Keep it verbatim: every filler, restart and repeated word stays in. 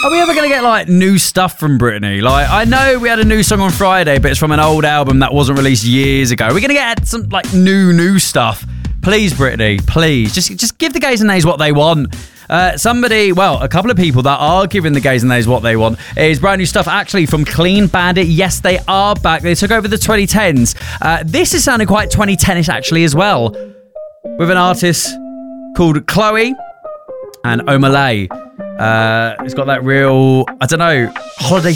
Are we ever going to get, like, new stuff from Britney? Like, I know we had a new song on Friday, but it's from an old album that wasn't released years ago. Are we going to get some, like, new, new stuff? Please, Britney, please. Just just give the gays and nays what they want. Uh, somebody, well, a couple of people that are giving the gays and nays what they want is brand new stuff, actually, from Clean Bandit. Yes, they are back. They took over the twenty tens. Uh, this is sounding quite twenty ten-ish, actually, as well, with an artist called Chloe and Omalay. Uh, it's got that real, I don't know, holiday